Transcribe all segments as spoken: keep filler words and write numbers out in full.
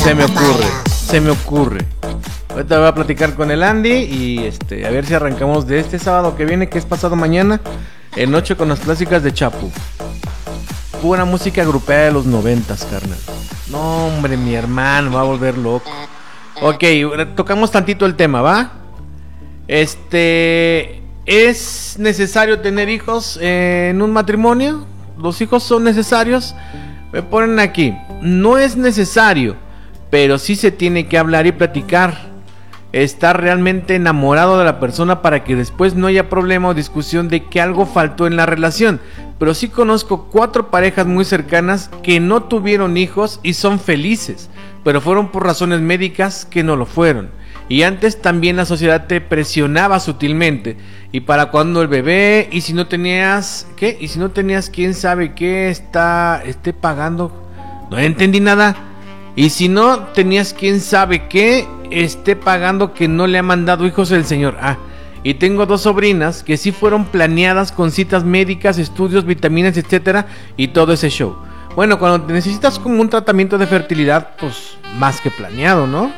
Se me ocurre, se me ocurre. Ahorita voy a platicar con el Andy y este, a ver si arrancamos de este sábado que viene, que es pasado mañana, en Noche con las clásicas de Chapu. Pura música grupera de los noventas, carnal. No, hombre, mi hermano va a volver loco. Ok, tocamos tantito el tema, ¿va? Este... ¿Es necesario tener hijos en un matrimonio? ¿Los hijos son necesarios? Me ponen aquí. No es necesario, pero sí se tiene que hablar y platicar. Estar realmente enamorado de la persona para que después no haya problema o discusión de que algo faltó en la relación. Pero sí conozco cuatro parejas muy cercanas que no tuvieron hijos y son felices, pero fueron por razones médicas que no lo fueron. Y antes también la sociedad te presionaba sutilmente. Y para cuando el bebé, y si no tenías, ¿qué? Y si no tenías, quién sabe qué está, esté pagando. No entendí nada. Y si no tenías, quién sabe qué esté pagando, que no le ha mandado hijos el señor. Ah, y tengo dos sobrinas que sí fueron planeadas con citas médicas, estudios, vitaminas, etcétera, y todo ese show. Bueno, cuando necesitas como un tratamiento de fertilidad, pues más que planeado, ¿no?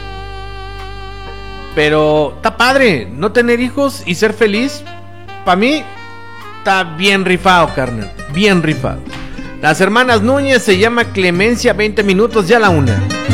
Pero está padre, no tener hijos y ser feliz. Para mí, está bien rifado, carnal. Bien rifado. Las hermanas Núñez, se llama Clemencia, veinte minutos ya a la una.